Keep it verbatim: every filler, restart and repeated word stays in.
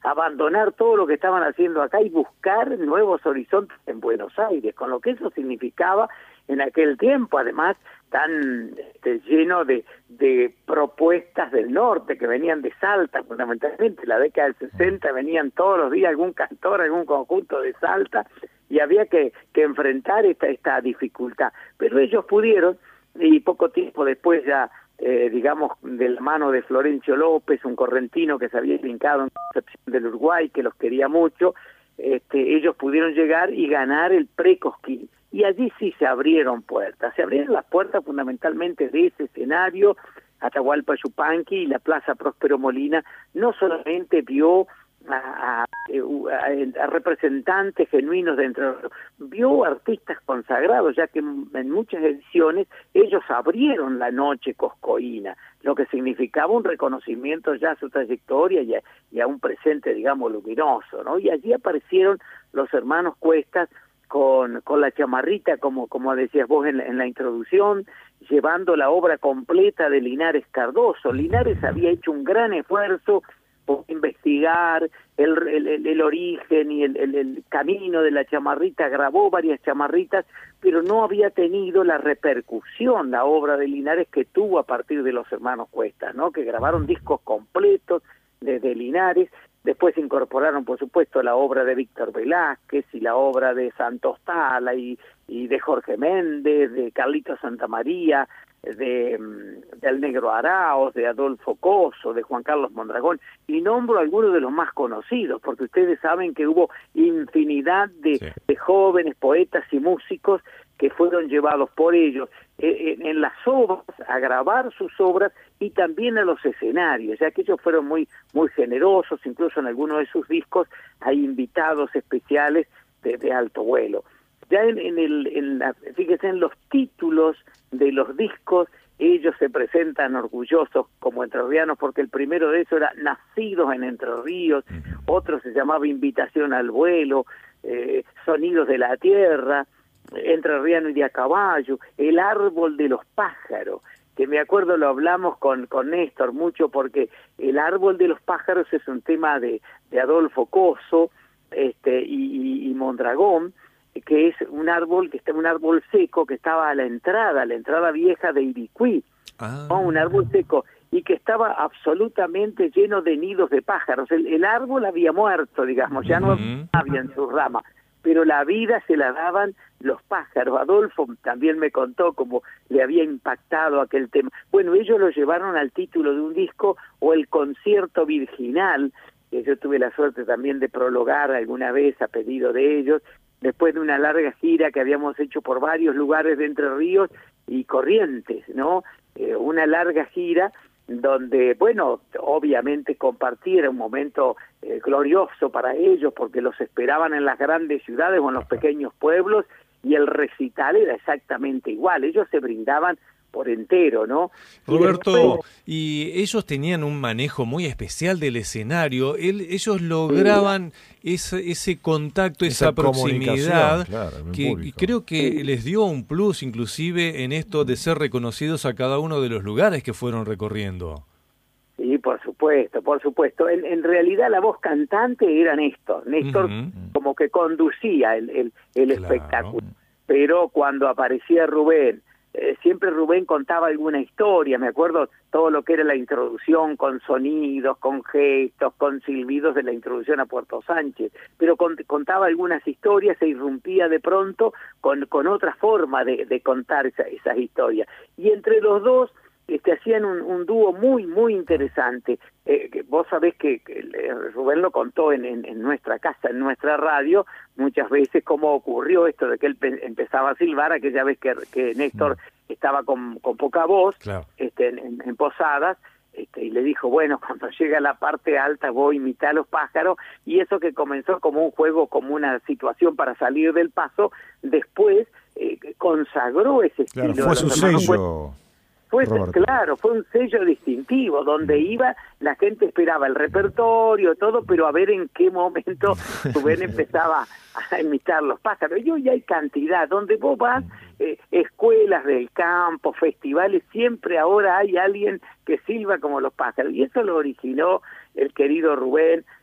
abandonar todo lo que estaban haciendo acá y buscar nuevos horizontes en Buenos Aires, con lo que eso significaba en aquel tiempo, además tan este, lleno de, de propuestas del norte que venían de Salta, fundamentalmente. En la década del sesenta venían todos los días algún cantor, algún conjunto de Salta, y había que, que enfrentar esta, esta dificultad. Pero ellos pudieron, y poco tiempo después ya, eh, digamos, de la mano de Florencio López, un correntino que se había hincado en Concepción del Uruguay, que los quería mucho, este, ellos pudieron llegar y ganar el pre-Cosquín. Y allí sí se abrieron puertas, se abrieron las puertas fundamentalmente de ese escenario. Atahualpa Yupanqui y la Plaza Próspero Molina no solamente vio a, a, a, a representantes genuinos de Entre Ríos, vio artistas consagrados, ya que en, en muchas ediciones ellos abrieron la noche coscoína, lo que significaba un reconocimiento ya a su trayectoria y a, y a un presente, digamos, luminoso, ¿no? Y allí aparecieron los hermanos Cuestas, con con la chamarrita, como como decías vos en la, en la introducción, llevando la obra completa de Linares Cardoso. Linares había hecho un gran esfuerzo por investigar el, el, el, el origen y el, el, el camino de la chamarrita, grabó varias chamarritas, pero no había tenido la repercusión la obra de Linares que tuvo a partir de los hermanos Cuestas, ¿no? Que grabaron discos completos desde Linares. Después incorporaron, por supuesto, la obra de Víctor Velázquez y la obra de Santos Tala y, y de Jorge Méndez, de Carlito Santamaría, de, del Negro Araoz, de Adolfo Coso, de Juan Carlos Mondragón, y nombro algunos de los más conocidos, porque ustedes saben que hubo infinidad de, sí. de jóvenes poetas y músicos que fueron llevados por ellos eh, en, en las obras, a grabar sus obras y también a los escenarios, ya que ellos fueron muy muy generosos, incluso en algunos de sus discos hay invitados especiales de, de alto vuelo. Ya en, en el, en la, fíjense, en los títulos de los discos, ellos se presentan orgullosos como entrerrianos, porque el primero de eso era Nacidos en Entre Ríos, otro se llamaba Invitación al Vuelo, eh, Sonidos de la Tierra, Entrerriano y de a caballo, El Árbol de los Pájaros, que me acuerdo lo hablamos con, con Néstor mucho, porque El Árbol de los Pájaros es un tema de, de Adolfo Coso este, y, y, y Mondragón, que es un árbol que está un árbol seco que estaba a la entrada, a la entrada vieja de Iricuí, ah. ¿no? Un árbol seco, y que estaba absolutamente lleno de nidos de pájaros. El, el árbol había muerto, digamos, ya no uh-huh. había en sus ramas, pero la vida se la daban los pájaros. Adolfo también me contó cómo le había impactado aquel tema. Bueno, ellos lo llevaron al título de un disco, o el Concierto Virginal, que yo tuve la suerte también de prologar alguna vez a pedido de ellos, después de una larga gira que habíamos hecho por varios lugares de Entre Ríos y Corrientes, ¿no? Eh, una larga gira donde, bueno, obviamente compartir un momento eh, glorioso para ellos, porque los esperaban en las grandes ciudades o en los pequeños pueblos, y el recital era exactamente igual, ellos se brindaban por entero, ¿no? Roberto, y, después, y ellos tenían un manejo muy especial del escenario, Él, ellos lograban sí. ese, ese contacto, esa, esa proximidad, claro, que público. creo que sí. les dio un plus inclusive en esto de ser reconocidos a cada uno de los lugares que fueron recorriendo. Sí, por supuesto, por supuesto. En, en realidad la voz cantante era Néstor, Néstor uh-huh. como que conducía el, el, el claro. espectáculo, pero cuando aparecía Rubén, Eh, siempre Rubén contaba alguna historia. Me acuerdo todo lo que era la introducción, con sonidos, con gestos, con silbidos de la introducción a Puerto Sánchez, pero con, contaba algunas historias, se irrumpía de pronto con, con otra forma de, de contar esa, esas historias, y entre los dos este, hacían un, un dúo muy, muy interesante. Eh, que vos sabés que, que Rubén lo contó en, en, en nuestra casa, en nuestra radio, muchas veces cómo ocurrió esto de que él pe- empezaba a silbar aquella vez que, que Néstor mm. estaba con, con poca voz, claro. este, en, en, en Posadas, este, y le dijo, bueno, cuando llega a la parte alta voy a imitar a los pájaros, y eso que comenzó como un juego, como una situación para salir del paso, después eh, consagró ese claro, estilo. Fue su sello. Fue, claro, fue un sello distintivo, donde iba, la gente esperaba el repertorio, todo, pero a ver en qué momento Rubén empezaba a imitar los pájaros. Y hoy hay cantidad, donde vos vas, eh, escuelas del campo, festivales, siempre ahora hay alguien que silba como los pájaros, y eso lo originó el querido Rubén,